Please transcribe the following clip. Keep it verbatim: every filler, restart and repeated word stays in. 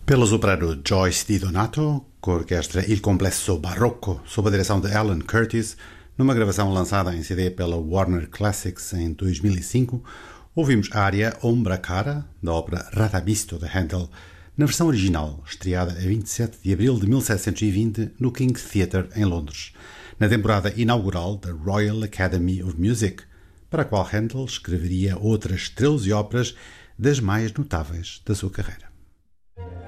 Pelo soprano Joyce Di Donato, com a orquestra Il Complesso Barroco, sob a direção de Alan Curtis, numa gravação lançada em C D pela Warner Classics em dois mil e cinco, ouvimos a área Ombra Cara, da ópera Radabisto de Handel, na versão original, estreada a vinte e sete de abril de mil setecentos e vinte no King Theatre, em Londres, na temporada inaugural da Royal Academy of Music, para a qual Handel escreveria outras treze óperas das mais notáveis da sua carreira.